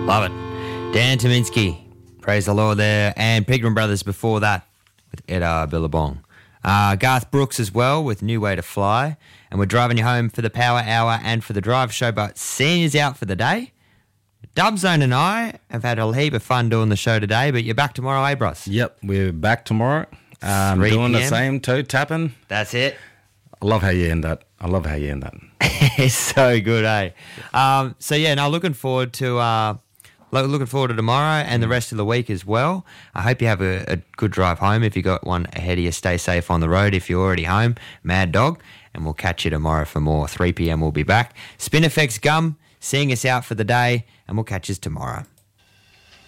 Love it. Dan Tominski, praise the Lord there, and Pegram Brothers before that with Ed Billabong. Garth Brooks as well with New Way to Fly, and we're driving you home for the Power Hour and for the Drive Show, but Senior's out for the day. Dubzone and I have had a heap of fun doing the show today, but you're back tomorrow, eh, Bros? Yep, we're back tomorrow. 3 Doing the PM. same toe tapping. That's it. I love how you end that. It's so good, eh? Looking forward to tomorrow and the rest of the week as well. I hope you have a good drive home. If you got one ahead of you, stay safe on the road. If you're already home, mad dog. And we'll catch you tomorrow for more. 3 p.m. we'll be back. Spin Effects Gum seeing us out for the day, and we'll catch us tomorrow.